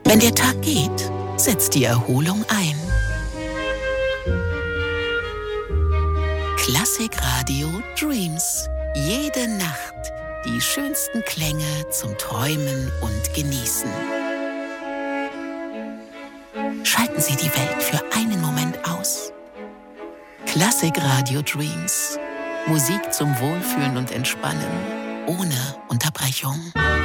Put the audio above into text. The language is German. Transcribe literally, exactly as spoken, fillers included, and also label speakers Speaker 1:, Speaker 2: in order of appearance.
Speaker 1: Wenn der Tag geht, setzt die Erholung ein. Klassikradio Dreams. Jede Nacht die schönsten Klänge zum Träumen und Genießen. Schalten Sie die Welt für einen Moment aus. Klassikradio Dreams. Musik zum Wohlfühlen und Entspannen, ohne Unterbrechung.